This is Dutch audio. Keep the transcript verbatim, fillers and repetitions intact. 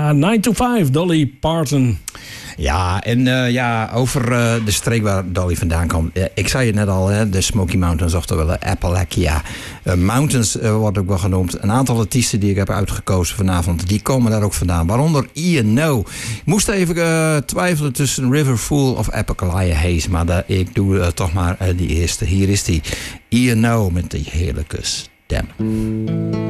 Ja, nine to five, Dolly Parton. Ja, en uh, ja, over uh, de streek waar Dolly vandaan komt. Uh, ik zei het net al, hè, de Smoky Mountains, oftewel Appalachia. Uh, Mountains uh, wordt ook wel genoemd. Een aantal artiesten die ik heb uitgekozen vanavond, die komen daar ook vandaan. Waaronder Ian No. Ik moest even uh, twijfelen tussen Riverfall of Appalachia Haze. Maar uh, ik doe uh, toch maar uh, die eerste. Hier is die. Ian No met die heerlijke stem.